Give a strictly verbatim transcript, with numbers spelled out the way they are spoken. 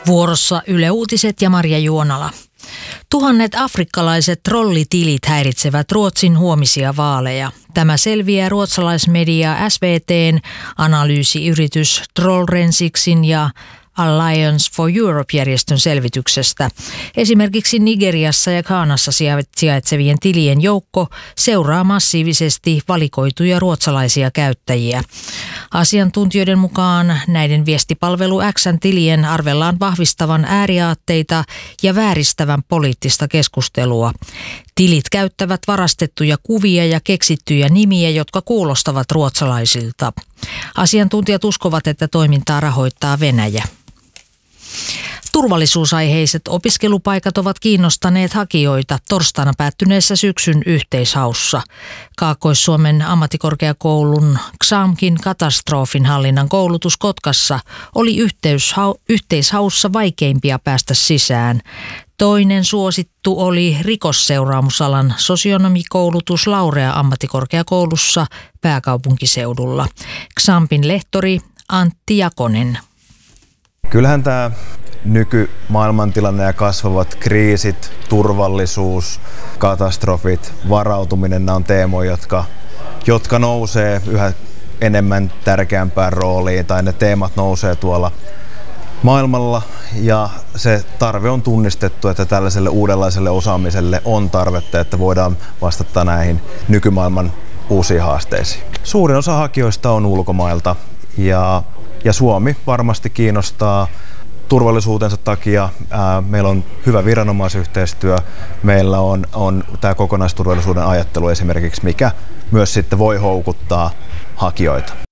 Vuorossa Yle Uutiset ja Marja Juonala. Tuhannet afrikkalaiset trollitilit häiritsevät Ruotsin huomisia vaaleja. Tämä selviää ruotsalaismedia S V T:n analyysiyritys Trollrensiksin ja Alliance for Europe-järjestön selvityksestä. Esimerkiksi Nigeriassa ja Ghanassa sijaitsevien tilien joukko seuraa massiivisesti valikoituja ruotsalaisia käyttäjiä. Asiantuntijoiden mukaan näiden viestipalvelu X:n tilien arvellaan vahvistavan ääriaatteita ja vääristävän poliittista keskustelua. Tilit käyttävät varastettuja kuvia ja keksittyjä nimiä, jotka kuulostavat ruotsalaisilta. Asiantuntijat uskovat, että toimintaa rahoittaa Venäjä. Turvallisuusaiheiset opiskelupaikat ovat kiinnostaneet hakijoita torstaina päättyneessä syksyn yhteishaussa. Kaakkois-Suomen ammattikorkeakoulun Xamkin katastrofinhallinnan koulutus Kotkassa oli yhteishaussa vaikeimpia päästä sisään. Toinen suosittu oli rikosseuraamusalan sosionomikoulutus Laurea ammattikorkeakoulussa pääkaupunkiseudulla. Xampin lehtori Antti Jakonen. Kyllähän tämä nykymaailmantilanne ja kasvavat kriisit, turvallisuus, katastrofit, varautuminen, nämä on teemoja, jotka, jotka nousee yhä enemmän tärkeämpään rooliin, tai ne teemat nousee tuolla maailmalla, ja se tarve on tunnistettu, että tällaiselle uudenlaiselle osaamiselle on tarvetta, että voidaan vastata näihin nykymaailman uusiin haasteisiin. Suurin osa hakijoista on ulkomailta, ja, ja Suomi varmasti kiinnostaa turvallisuutensa takia. Ää, meillä on hyvä viranomaisyhteistyö, meillä on, on tämä kokonaisturvallisuuden ajattelu esimerkiksi, mikä myös sitten voi houkuttaa hakijoita.